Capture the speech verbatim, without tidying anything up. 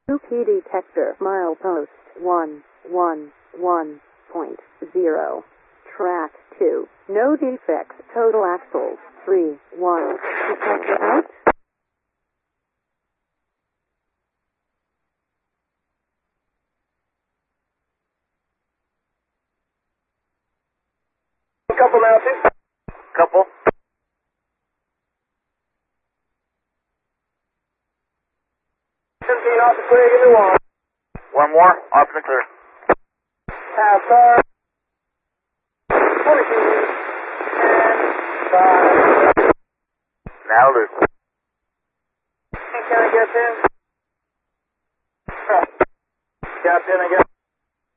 U P detector milepost one one one point zero. Track two. No defects. Total axles three one. Detector out. Couple now, too. Couple. seventeen off the clear, give me one. One more, off the clear. Half star. twenty-two. And five. Now loose. Can I get in? Captain, I guess.